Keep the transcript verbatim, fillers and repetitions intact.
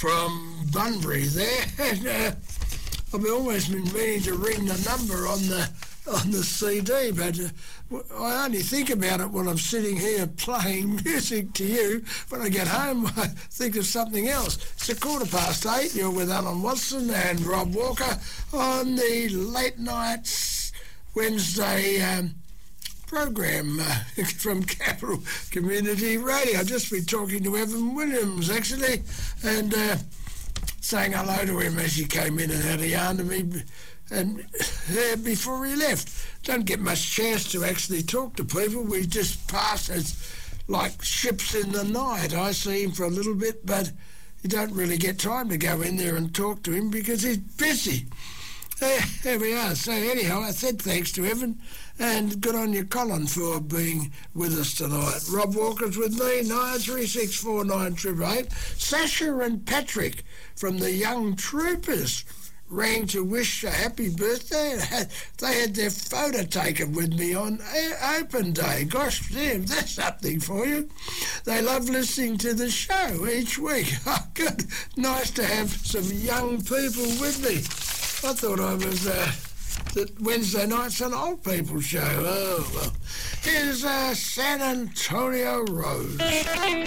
from Bunbury there. And, uh, I've always been meaning to ring the number on the on the C D, but uh, I only think about it when I'm sitting here playing music to you. When I get home, I think of something else. It's a quarter past eight. You're with Alan Watson and Rob Walker on the late nights Wednesday um, program uh, from Capital Community Radio. I've just been talking to Evan Williams, actually, and uh, saying hello to him as he came in and had a yarn to me and uh, before he left. Don't get much chance to actually talk to people. We just pass as like ships in the night. I see him for a little bit, but you don't really get time to go in there and talk to him because he's busy. Uh, there we are. So anyhow, I said thanks to Evan, and good on you, Colin, for being with us tonight. Rob Walker's with me, nine three six four nine eight eight eight. Sasha and Patrick from the Young Troopers rang to wish a happy birthday. They had their photo taken with me on open day. Gosh, damn, that's something for you. They love listening to the show each week. Oh, good. Nice to have some young people with me. I thought I was uh, that Wednesday night's an old people show. Oh, well. Here's uh, San Antonio Rose.